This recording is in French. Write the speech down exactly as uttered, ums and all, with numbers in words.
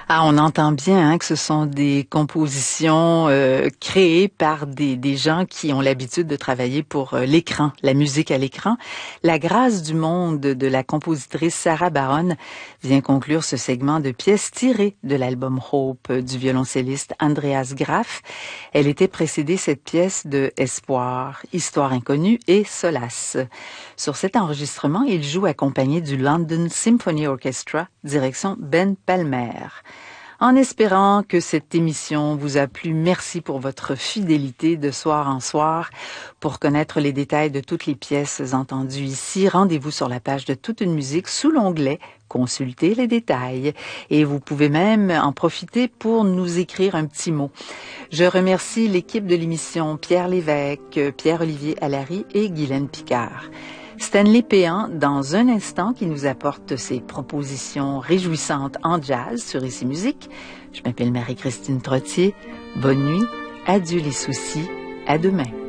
Ah, on entend bien hein, que ce sont des compositions euh, créées par des, des gens qui ont l'habitude de travailler pour euh, l'écran, la musique à l'écran. La grâce du monde de la compositrice Sarah Baron vient conclure ce segment de pièces tirées de l'album Hope du violoncelliste Andreas Graff. Elle était précédée, cette pièce, de Espoir, Histoire inconnue et Solace. Sur cet enregistrement, il joue accompagné du London Symphony Orchestra, direction Ben Palmer. En espérant que cette émission vous a plu, merci pour votre fidélité de soir en soir. Pour connaître les détails de toutes les pièces entendues ici, rendez-vous sur la page de Toute une musique sous l'onglet Consultez les détails. Et vous pouvez même en profiter pour nous écrire un petit mot. Je remercie l'équipe de l'émission, Pierre Lévesque, Pierre-Olivier Allary et Guylaine Picard. Stanley Péan, dans un instant, qui nous apporte ses propositions réjouissantes en jazz sur Ici Musique. Je m'appelle Marie-Christine Trottier. Bonne nuit, adieu les soucis, à demain.